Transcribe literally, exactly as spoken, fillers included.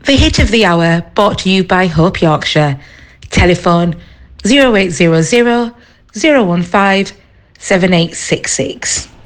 The hit of the hour brought to you by Hope Yorkshire. Telephone zero eight zero zero, zero one five, seven eight six six.